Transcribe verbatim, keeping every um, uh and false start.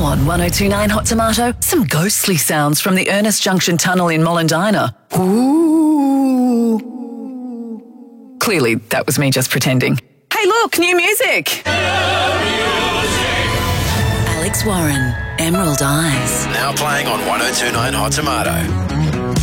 on one oh two nine Hot Tomato, some ghostly sounds from the Ernest Junction Tunnel in Mollendina. Ooh. Clearly, that was me just pretending. Hey, look, new music. Alex Warren, Emerald Eyes. Now playing on one oh two nine Hot Tomato.